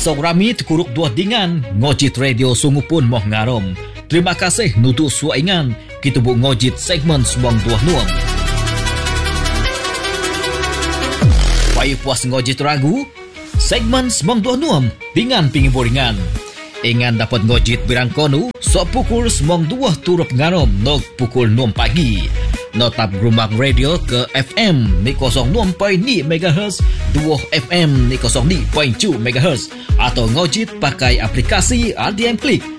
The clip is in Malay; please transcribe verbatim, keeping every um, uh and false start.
Pasok rami terkuruk dua dengan Ngojit Radio sungguh pun moh ngarom. Terima kasih nutuk suaingan kita bu ngojit segmen semang dua nuam. Bayu puas ngojit ragu segmen semang dua nuam dengan pingi boringan. Ingan dapat ngojit birang konu sok pukul semang dua turut ngarom nok pukul enam pagi. Notap Gerumbang Radio ke F M ni kosong enam perpuluhan lima megahertz, dua F M ni kosong lima perpuluhan dua megahertz atau ngojit pakai aplikasi R D M Click